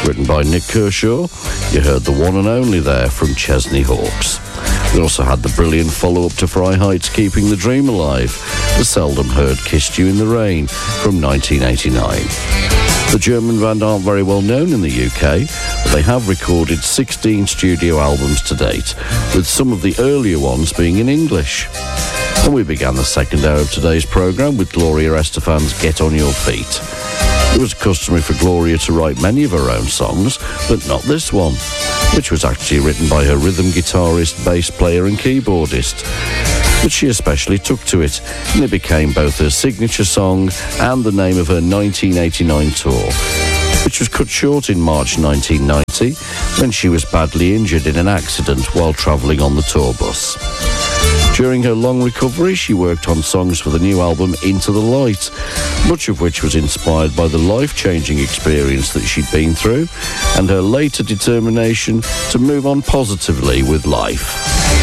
written by Nick Kershaw. You heard the one and only there from Chesney Hawkes. We also had the brilliant follow-up to Freiheit's Keeping the Dream Alive, the seldom heard Kissed You in the Rain from 1989. The German band aren't very well known in the UK, but they have recorded 16 studio albums to date, with some of the earlier ones being in English. And we began the second hour of today's programme with Gloria Estefan's Get On Your Feet. It was customary for Gloria to write many of her own songs, but not this one, which was actually written by her rhythm guitarist, bass player and keyboardist. But she especially took to it, and it became both her signature song and the name of her 1989 tour, which was cut short in March 1990 when she was badly injured in an accident while travelling on the tour bus. During her long recovery, she worked on songs for the new album Into the Light, much of which was inspired by the life-changing experience that she'd been through and her later determination to move on positively with life.